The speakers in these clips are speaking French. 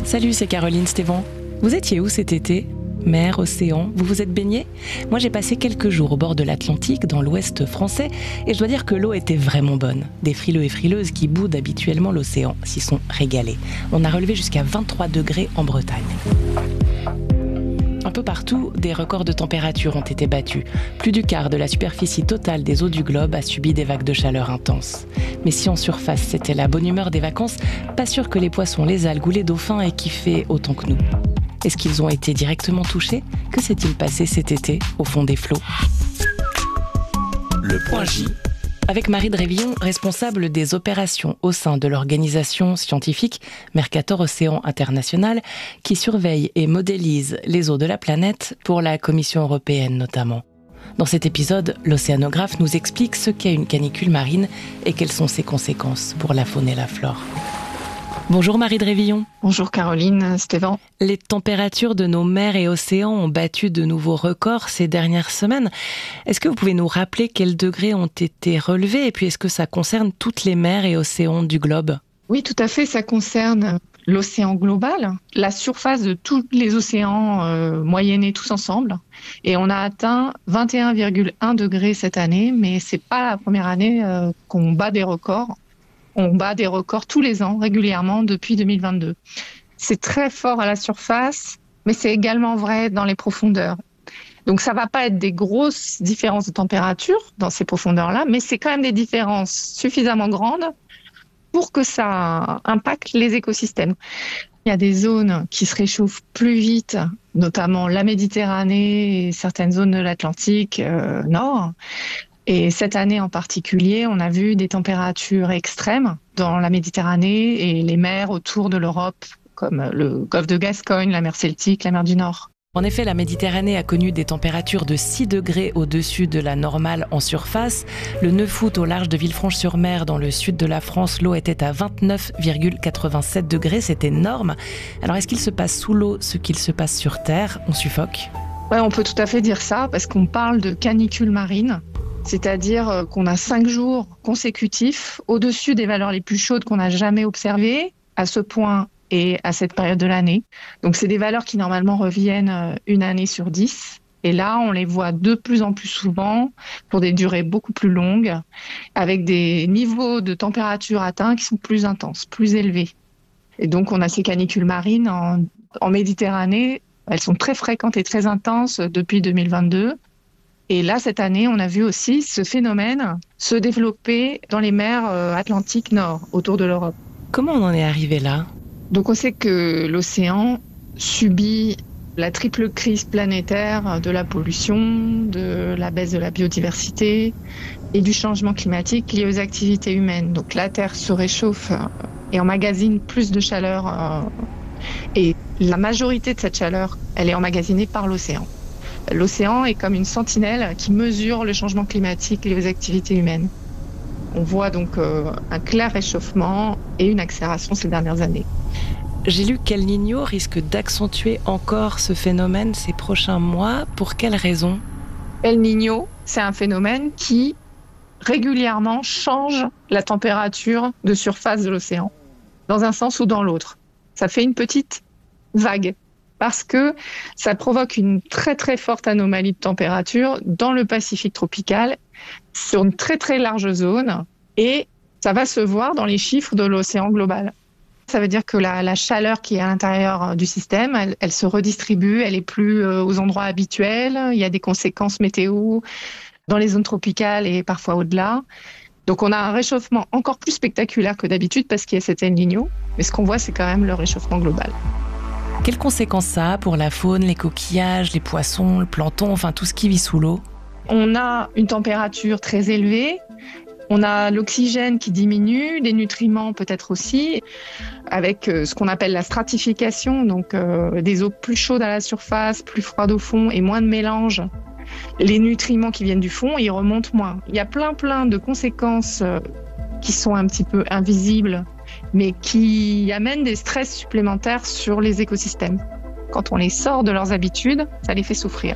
Salut, c'est Caroline Stévan. Vous étiez où cet été ? Mer, océan, vous vous êtes baigné ? Moi j'ai passé quelques jours au bord de l'Atlantique, dans l'ouest français, et je dois dire que l'eau était vraiment bonne. Des frileux et frileuses qui boudent habituellement l'océan s'y sont régalés. On a relevé jusqu'à 23 degrés en Bretagne. Un peu partout, des records de température ont été battus. Plus du quart de la superficie totale des eaux du globe a subi des vagues de chaleur intenses. Mais si en surface c'était la bonne humeur des vacances, pas sûr que les poissons, les algues ou les dauphins aient kiffé autant que nous. Est-ce qu'ils ont été directement touchés ? Que s'est-il passé cet été au fond des flots ? Le point J. Avec Marie Drévillon, responsable des opérations au sein de l'organisation scientifique Mercator Océan International, qui surveille et modélise les eaux de la planète pour la Commission européenne notamment. Dans cet épisode, l'océanographe nous explique ce qu'est une canicule marine et quelles sont ses conséquences pour la faune et la flore. Bonjour Marie Drévillon. Bonjour Caroline Stévan. Les températures de nos mers et océans ont battu de nouveaux records ces dernières semaines. Est-ce que vous pouvez nous rappeler quels degrés ont été relevés et puis est-ce que ça concerne toutes les mers et océans du globe ? Oui, tout à fait, ça concerne l'océan global, la surface de tous les océans moyennés tous ensemble. Et on a atteint 21,1 degrés cette année, mais c'est pas la première année qu'on bat des records. On bat des records tous les ans, régulièrement, depuis 2022. C'est très fort à la surface, mais c'est également vrai dans les profondeurs. Donc ça va pas être des grosses différences de température dans ces profondeurs-là, mais c'est quand même des différences suffisamment grandes pour que ça impacte les écosystèmes. Il y a des zones qui se réchauffent plus vite, notamment la Méditerranée et certaines zones de l'Atlantique nord. Et cette année en particulier, on a vu des températures extrêmes dans la Méditerranée et les mers autour de l'Europe, comme le golfe de Gascogne, la mer Celtique, la mer du Nord. En effet, la Méditerranée a connu des températures de 6 degrés au-dessus de la normale en surface. Le 9 août, au large de Villefranche-sur-Mer, dans le sud de la France, l'eau était à 29,87 degrés. C'est énorme. Alors, est-ce qu'il se passe sous l'eau ce qu'il se passe sur Terre ? On suffoque ? Ouais, on peut tout à fait dire ça, parce qu'on parle de canicule marine. C'est-à-dire qu'on a 5 jours consécutifs au-dessus des valeurs les plus chaudes qu'on n'a jamais observées à ce point et à cette période de l'année. Donc c'est des valeurs qui normalement reviennent une année sur 10. Et là, on les voit de plus en plus souvent pour des durées beaucoup plus longues, avec des niveaux de température atteints qui sont plus intenses, plus élevés. Et donc on a ces canicules marines en Méditerranée. Elles sont très fréquentes et très intenses depuis 2022. Et là, cette année, on a vu aussi ce phénomène se développer dans les mers Atlantique Nord, autour de l'Europe. Comment on en est arrivé là ? Donc on sait que l'océan subit la triple crise planétaire de la pollution, de la baisse de la biodiversité et du changement climatique lié aux activités humaines. Donc la Terre se réchauffe et emmagasine plus de chaleur. Et la majorité de cette chaleur, elle est emmagasinée par l'océan. L'océan est comme une sentinelle qui mesure le changement climatique lié aux activités humaines. On voit donc un clair réchauffement et une accélération ces dernières années. J'ai lu qu'El Niño risque d'accentuer encore ce phénomène ces prochains mois. Pour quelles raisons ? El Niño, c'est un phénomène qui régulièrement change la température de surface de l'océan, dans un sens ou dans l'autre. Ça fait une petite vague, parce que ça provoque une très très forte anomalie de température dans le Pacifique tropical, sur une très très large zone, et ça va se voir dans les chiffres de l'océan global. Ça veut dire que la chaleur qui est à l'intérieur du système, elle se redistribue, elle est plus aux endroits habituels, il y a des conséquences météo dans les zones tropicales et parfois au-delà. Donc on a un réchauffement encore plus spectaculaire que d'habitude parce qu'il y a cet El Niño, mais ce qu'on voit c'est quand même le réchauffement global. Quelles conséquences ça a pour la faune, les coquillages, les poissons, le plancton, enfin tout ce qui vit sous l'eau ? On a une température très élevée, on a l'oxygène qui diminue, les nutriments peut-être aussi, avec ce qu'on appelle la stratification, donc des eaux plus chaudes à la surface, plus froides au fond et moins de mélange. Les nutriments qui viennent du fond, ils remontent moins. Il y a plein de conséquences qui sont un petit peu invisibles, mais qui amènent des stress supplémentaires sur les écosystèmes. Quand on les sort de leurs habitudes, ça les fait souffrir.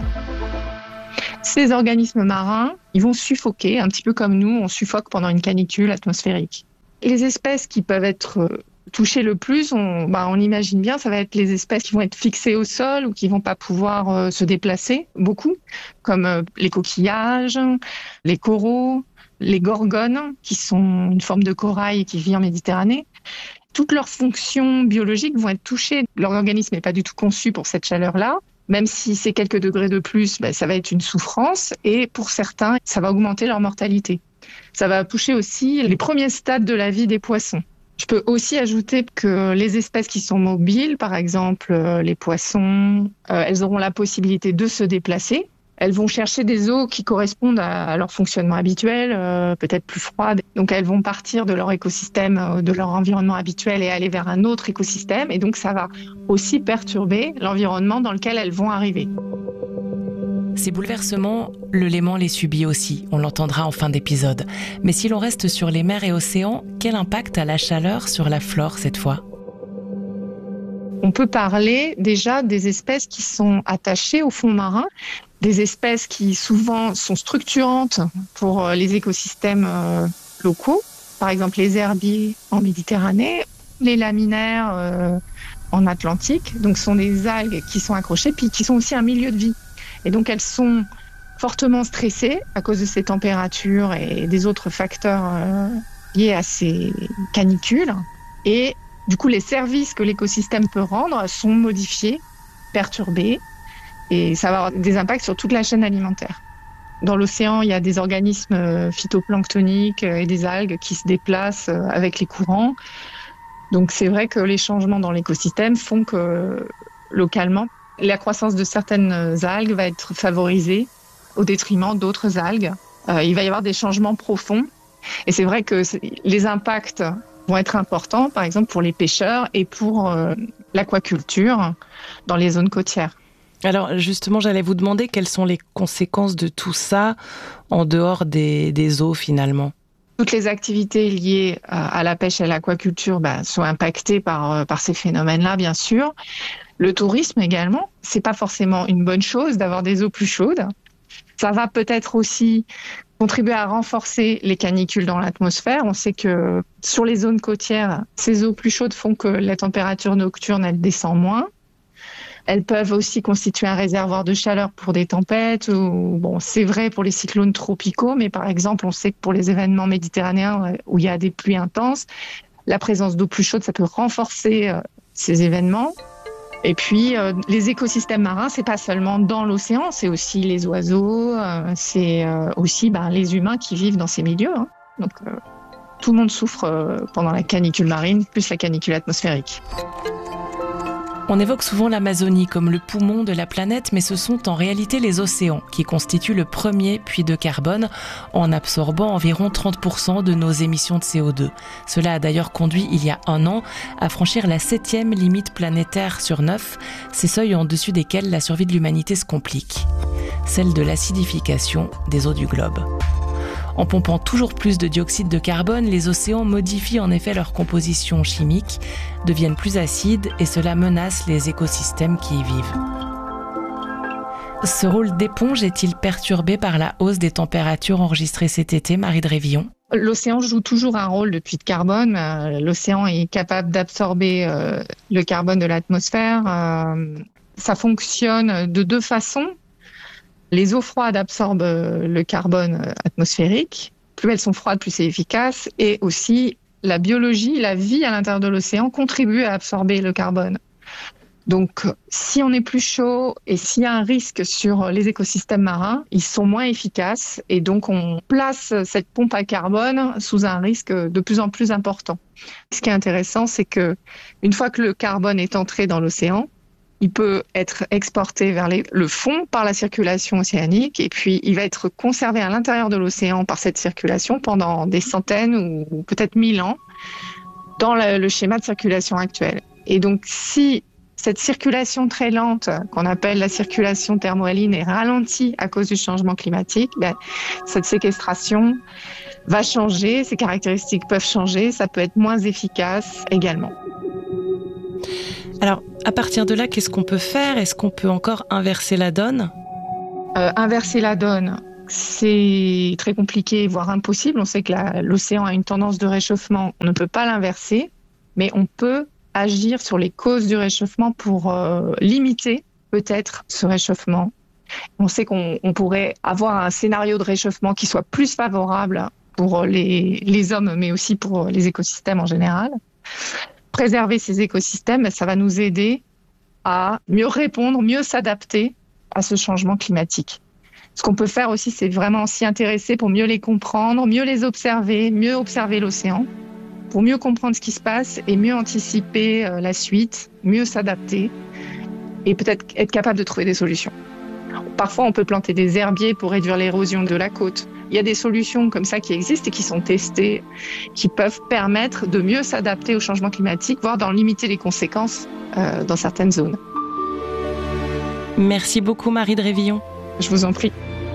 Ces organismes marins, ils vont suffoquer, un petit peu comme nous, on suffoque pendant une canicule atmosphérique. Les espèces qui peuvent être toucher le plus, on imagine bien, ça va être les espèces qui vont être fixées au sol ou qui vont pas pouvoir se déplacer beaucoup, comme les coquillages, les coraux, les gorgones, qui sont une forme de corail qui vit en Méditerranée. Toutes leurs fonctions biologiques vont être touchées. Leur organisme n'est pas du tout conçu pour cette chaleur-là. Même si c'est quelques degrés de plus, ça va être une souffrance. Et pour certains, ça va augmenter leur mortalité. Ça va toucher aussi les premiers stades de la vie des poissons. Je peux aussi ajouter que les espèces qui sont mobiles, par exemple les poissons, elles auront la possibilité de se déplacer. Elles vont chercher des eaux qui correspondent à leur fonctionnement habituel, peut-être plus froides. Donc elles vont partir de leur écosystème, de leur environnement habituel et aller vers un autre écosystème. Et donc ça va aussi perturber l'environnement dans lequel elles vont arriver. Ces bouleversements, le Léman les subit aussi, on l'entendra en fin d'épisode. Mais si l'on reste sur les mers et océans, quel impact a la chaleur sur la flore cette fois ? On peut parler déjà des espèces qui sont attachées au fond marin, des espèces qui souvent sont structurantes pour les écosystèmes locaux, par exemple les herbiers en Méditerranée, les laminaires en Atlantique. Donc ce sont des algues qui sont accrochées puis qui sont aussi un milieu de vie. Et donc, elles sont fortement stressées à cause de ces températures et des autres facteurs liés à ces canicules. Et du coup, les services que l'écosystème peut rendre sont modifiés, perturbés. Et ça va avoir des impacts sur toute la chaîne alimentaire. Dans l'océan, il y a des organismes phytoplanctoniques et des algues qui se déplacent avec les courants. Donc, c'est vrai que les changements dans l'écosystème font que, localement, la croissance de certaines algues va être favorisée au détriment d'autres algues. Il va y avoir des changements profonds. Et c'est vrai que les impacts vont être importants, par exemple pour les pêcheurs et pour l'aquaculture dans les zones côtières. Alors justement, j'allais vous demander quelles sont les conséquences de tout ça en dehors des eaux finalement. Toutes les activités liées à la pêche et à l'aquaculture sont impactées par ces phénomènes-là, bien sûr. Le tourisme également, c'est pas forcément une bonne chose d'avoir des eaux plus chaudes. Ça va peut-être aussi contribuer à renforcer les canicules dans l'atmosphère. On sait que sur les zones côtières, ces eaux plus chaudes font que la température nocturne, elle descend moins. Elles peuvent aussi constituer un réservoir de chaleur pour des tempêtes. C'est vrai pour les cyclones tropicaux, mais par exemple, on sait que pour les événements méditerranéens où il y a des pluies intenses, la présence d'eau plus chaude, ça peut renforcer ces événements. Et puis, les écosystèmes marins, c'est pas seulement dans l'océan, c'est aussi les oiseaux, c'est aussi les humains qui vivent dans ces milieux. Donc, tout le monde souffre pendant la canicule marine, plus la canicule atmosphérique. On évoque souvent l'Amazonie comme le poumon de la planète, mais ce sont en réalité les océans qui constituent le premier puits de carbone en absorbant environ 30% de nos émissions de CO2. Cela a d'ailleurs conduit il y a 1 an à franchir la 7e limite planétaire sur 9, ces seuils en dessus desquels la survie de l'humanité se complique. Celle de l'acidification des eaux du globe. En pompant toujours plus de dioxyde de carbone, les océans modifient en effet leur composition chimique, deviennent plus acides et cela menace les écosystèmes qui y vivent. Ce rôle d'éponge est-il perturbé par la hausse des températures enregistrées cet été, Marie Drévillon ? L'océan joue toujours un rôle de puits de carbone. L'océan est capable d'absorber le carbone de l'atmosphère. Ça fonctionne de 2 façons. Les eaux froides absorbent le carbone atmosphérique. Plus elles sont froides, plus c'est efficace. Et aussi, la biologie, la vie à l'intérieur de l'océan contribue à absorber le carbone. Donc, si on est plus chaud et s'il y a un risque sur les écosystèmes marins, ils sont moins efficaces. Et donc, on place cette pompe à carbone sous un risque de plus en plus important. Ce qui est intéressant, c'est que une fois que le carbone est entré dans l'océan, il peut être exporté vers le fond par la circulation océanique et puis il va être conservé à l'intérieur de l'océan par cette circulation pendant des centaines ou peut-être 1000 ans dans le schéma de circulation actuel. Et donc, si cette circulation très lente, qu'on appelle la circulation thermohaline, est ralentie à cause du changement climatique, cette séquestration va changer, ses caractéristiques peuvent changer, ça peut être moins efficace également. Alors, à partir de là, qu'est-ce qu'on peut faire ? Est-ce qu'on peut encore inverser la donne ? Inverser la donne, c'est très compliqué, voire impossible. On sait que l'océan a une tendance de réchauffement, on ne peut pas l'inverser. mais on peut agir sur les causes du réchauffement pour limiter peut-être ce réchauffement. On sait qu'on pourrait avoir un scénario de réchauffement qui soit plus favorable pour les hommes, mais aussi pour les écosystèmes en général. Préserver ces écosystèmes, ça va nous aider à mieux répondre, mieux s'adapter à ce changement climatique. Ce qu'on peut faire aussi, c'est vraiment s'y intéresser pour mieux les comprendre, mieux les observer, mieux observer l'océan, pour mieux comprendre ce qui se passe et mieux anticiper la suite, mieux s'adapter et peut-être être capable de trouver des solutions. Parfois, on peut planter des herbiers pour réduire l'érosion de la côte. Il y a des solutions comme ça qui existent et qui sont testées, qui peuvent permettre de mieux s'adapter au changement climatique, voire d'en limiter les conséquences dans certaines zones. Merci beaucoup Marie de Révillon. Je vous en prie.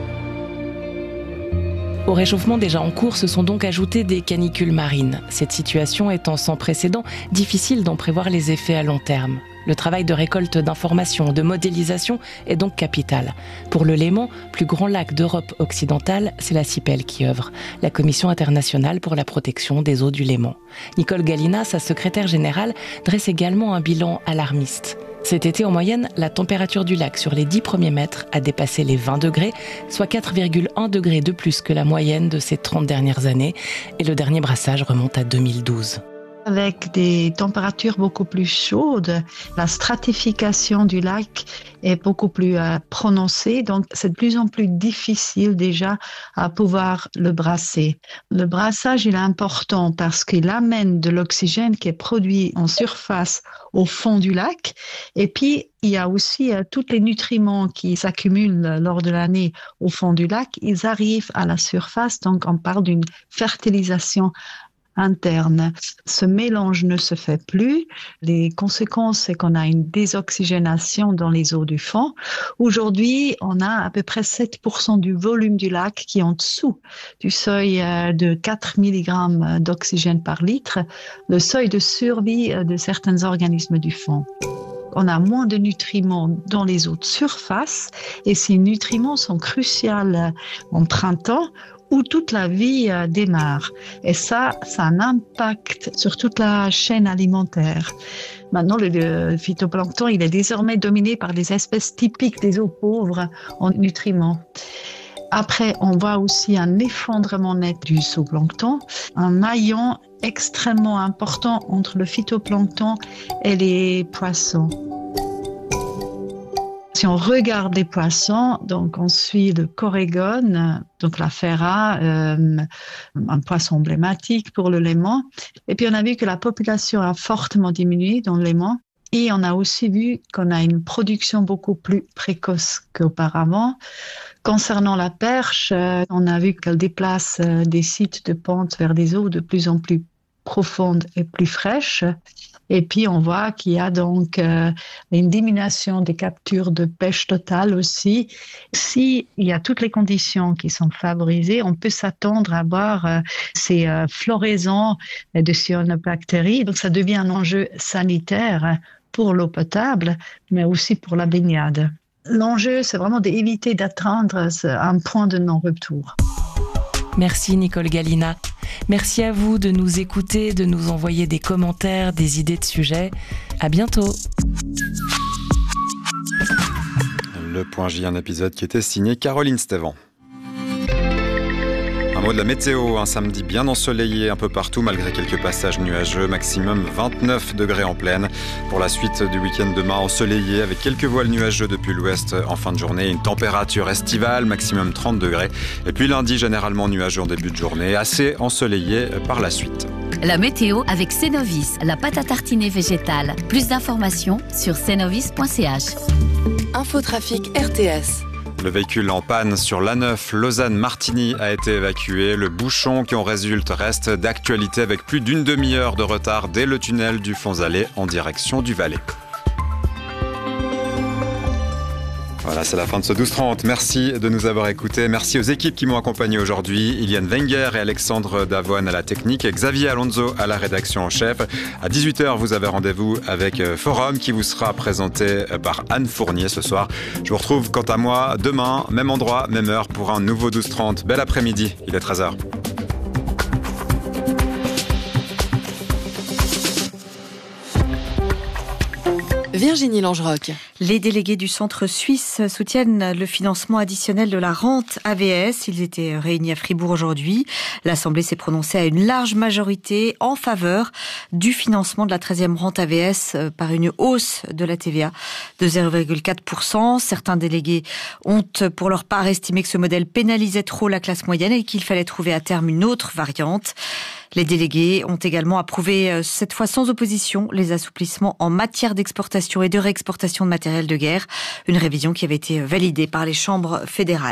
Au réchauffement déjà en cours se sont donc ajoutées des canicules marines. Cette situation étant sans précédent, difficile d'en prévoir les effets à long terme. Le travail de récolte d'informations, de modélisation est donc capital. Pour le Léman, plus grand lac d'Europe occidentale, c'est la CIPEL qui œuvre, la Commission internationale pour la protection des eaux du Léman. Nicole Gallina, sa secrétaire générale, dresse également un bilan alarmiste. Cet été, en moyenne, la température du lac sur les 10 premiers mètres a dépassé les 20 degrés, soit 4,1 degrés de plus que la moyenne de ces 30 dernières années. Et le dernier brassage remonte à 2012. Avec des températures beaucoup plus chaudes, la stratification du lac est beaucoup plus prononcée, donc c'est de plus en plus difficile déjà à pouvoir le brasser. Le brassage, il est important parce qu'il amène de l'oxygène qui est produit en surface au fond du lac, et puis il y a aussi tous les nutriments qui s'accumulent lors de l'année au fond du lac, ils arrivent à la surface, donc on parle d'une fertilisation interne. Ce mélange ne se fait plus. Les conséquences, c'est qu'on a une désoxygénation dans les eaux du fond. Aujourd'hui, on a à peu près 7% du volume du lac qui est en dessous du seuil de 4 mg d'oxygène par litre, le seuil de survie de certains organismes du fond. On a moins de nutriments dans les eaux de surface et ces nutriments sont cruciaux en printemps où toute la vie démarre. Et ça a un impact sur toute la chaîne alimentaire. Maintenant, le phytoplancton, il est désormais dominé par des espèces typiques des eaux pauvres en nutriments. Après, on voit aussi un effondrement net du zooplancton, un maillon extrêmement important entre le phytoplancton et les poissons. Si on regarde les poissons, donc on suit le corégone, donc la ferra, un poisson emblématique pour le Léman. Et puis on a vu que la population a fortement diminué dans le Léman. Et on a aussi vu qu'on a une production beaucoup plus précoce qu'auparavant. Concernant la perche, on a vu qu'elle déplace des sites de ponte vers des eaux de plus en plus profondes et plus fraîches. Et puis, on voit qu'il y a donc une diminution des captures de pêche totale aussi. S'il y a toutes les conditions qui sont favorisées, on peut s'attendre à voir ces floraisons de cyanobactéries. Donc, ça devient un enjeu sanitaire pour l'eau potable, mais aussi pour la baignade. L'enjeu, c'est vraiment d'éviter d'atteindre un point de non-retour. Merci Nicole Gallina. Merci à vous de nous écouter, de nous envoyer des commentaires, des idées de sujets. À bientôt. Le Point J, un épisode qui était signé Caroline Stévan. Un mot de la météo, un samedi bien ensoleillé un peu partout malgré quelques passages nuageux, maximum 29 degrés en pleine. Pour la suite du week-end demain, ensoleillé avec quelques voiles nuageux depuis l'ouest en fin de journée, une température estivale, maximum 30 degrés. Et puis lundi, généralement nuageux en début de journée, assez ensoleillé par la suite. La météo avec Cenovis, la pâte à tartiner végétale. Plus d'informations sur cenovis.ch. Infotrafic RTS. Le véhicule en panne sur l'A9 Lausanne-Martigny a été évacué. Le bouchon qui en résulte reste d'actualité avec plus d'une demi-heure de retard dès le tunnel du Fonzalais en direction du Valais. Voilà, c'est la fin de ce 12h30. Merci de nous avoir écoutés. Merci aux équipes qui m'ont accompagné aujourd'hui. Iliane Wenger et Alexandre Davoine à la technique et Xavier Alonso à la rédaction en chef. À 18h, vous avez rendez-vous avec Forum qui vous sera présenté par Anne Fournier ce soir. Je vous retrouve quant à moi demain, même endroit, même heure pour un nouveau 12h30. Bel après-midi, il est 13h. Virginie Langeroc. Les délégués du centre suisse soutiennent le financement additionnel de la rente AVS. Ils étaient réunis à Fribourg aujourd'hui. L'Assemblée s'est prononcée à une large majorité en faveur du financement de la 13e rente AVS par une hausse de la TVA de 0,4%. Certains délégués ont pour leur part estimé que ce modèle pénalisait trop la classe moyenne et qu'il fallait trouver à terme une autre variante. Les délégués ont également approuvé, cette fois sans opposition, les assouplissements en matière d'exportation et de réexportation de matériel de guerre, une révision qui avait été validée par les chambres fédérales.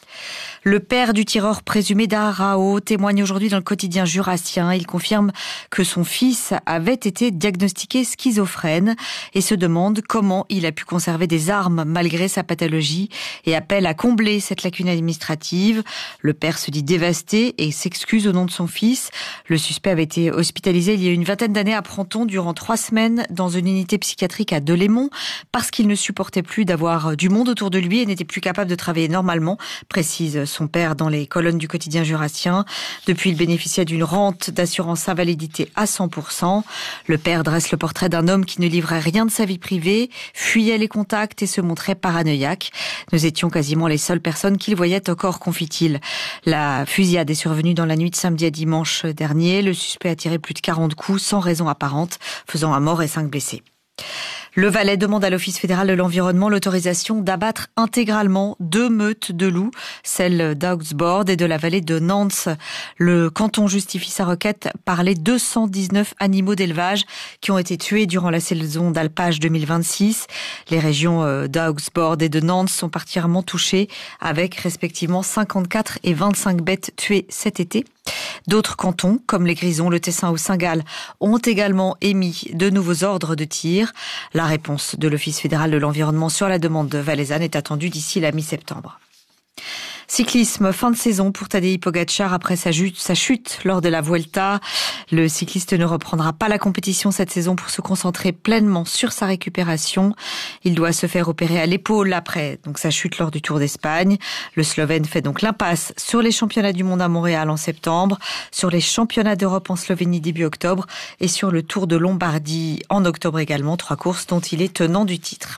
Le père du tireur présumé d'Aarau témoigne aujourd'hui dans le quotidien jurassien. Il confirme que son fils avait été diagnostiqué schizophrène et se demande comment il a pu conserver des armes malgré sa pathologie et appelle à combler cette lacune administrative. Le père se dit dévasté et s'excuse au nom de son fils. Le suspect avait été hospitalisé il y a une vingtaine d'années à Pranton durant 3 semaines dans une unité psychiatrique à Delémont parce qu'il ne supportait plus d'avoir du monde autour de lui et n'était plus capable de travailler normalement, précise son père dans les colonnes du quotidien jurassien. Depuis, il bénéficiait d'une rente d'assurance invalidité à 100%. Le père dresse le portrait d'un homme qui ne livrait rien de sa vie privée, fuyait les contacts et se montrait paranoïaque. Nous étions quasiment les seules personnes qu'il voyait encore, confie-t-il. La fusillade est survenue dans la nuit de samedi à dimanche dernier. Le suspect a tiré plus de 40 coups sans raison apparente, faisant un mort et 5 blessés. Le Valais demande à l'Office fédéral de l'environnement l'autorisation d'abattre intégralement 2 meutes de loups, celle d'Augsbourg et de la vallée de Nantes. Le canton justifie sa requête par les 219 animaux d'élevage qui ont été tués durant la saison d'alpage 2026. Les régions d'Augsbourg et de Nantes sont particulièrement touchées avec respectivement 54 et 25 bêtes tuées cet été. D'autres cantons, comme les Grisons, le Tessin ou Saint-Gall, ont également émis de nouveaux ordres de tir. La réponse de l'Office fédéral de l'environnement sur la demande valaisanne est attendue d'ici la mi-septembre. Cyclisme, fin de saison pour Tadej Pogačar après sa chute lors de la Vuelta. Le cycliste ne reprendra pas la compétition cette saison pour se concentrer pleinement sur sa récupération. Il doit se faire opérer à l'épaule après sa chute lors du Tour d'Espagne. Le Slovène fait donc l'impasse sur les championnats du monde à Montréal en septembre, sur les championnats d'Europe en Slovénie début octobre et sur le Tour de Lombardie en octobre également, 3 courses dont il est tenant du titre.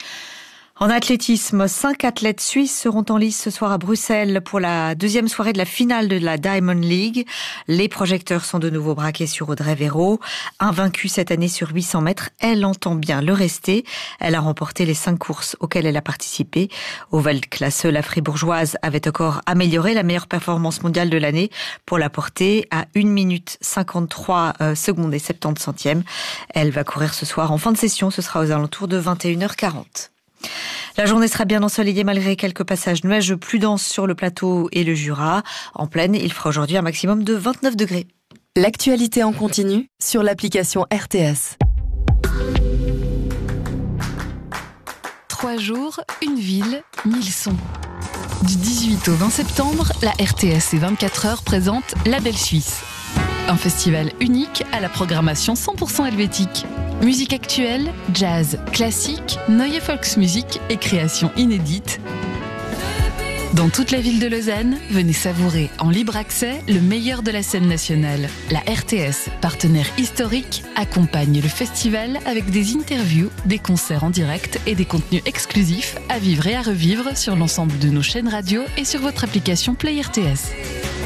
En athlétisme, 5 athlètes suisses seront en lice ce soir à Bruxelles pour la 2e soirée de la finale de la Diamond League. Les projecteurs sont de nouveau braqués sur Audrey Véro. Invaincue cette année sur 800 mètres, elle entend bien le rester. Elle a remporté les 5 courses auxquelles elle a participé. Au Weltklasse, la fribourgeoise avait encore amélioré la meilleure performance mondiale de l'année pour la porter à 1 minute 53 secondes et 70 centièmes. Elle va courir ce soir en fin de session, ce sera aux alentours de 21h40. La journée sera bien ensoleillée malgré quelques passages nuageux plus denses sur le plateau et le Jura. En plaine, il fera aujourd'hui un maximum de 29 degrés. L'actualité en continu sur l'application RTS. 3 jours, une ville, 1000 sons. Du 18 au 20 septembre, la RTS et 24 heures présente La Belle Suisse. Un festival unique à la programmation 100% helvétique. Musique actuelle, jazz, classique, neue Volksmusik et créations inédites. Dans toute la ville de Lausanne, venez savourer en libre accès le meilleur de la scène nationale. La RTS, partenaire historique, accompagne le festival avec des interviews, des concerts en direct et des contenus exclusifs à vivre et à revivre sur l'ensemble de nos chaînes radio et sur votre application Play RTS.